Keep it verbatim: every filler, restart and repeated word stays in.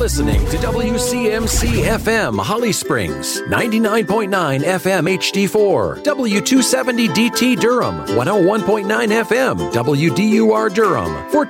Listening to W C M C F M Holly Springs, ninety-nine point nine F M H D four, W two seventy D T Durham, one oh one point nine F M W D U R Durham, fourteen